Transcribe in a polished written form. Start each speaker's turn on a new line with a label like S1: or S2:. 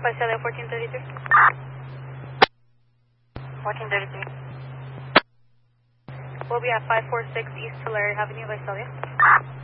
S1: Visalia 1433.
S2: 1433.
S1: We'll be at 546 East Tulare Avenue, Visalia.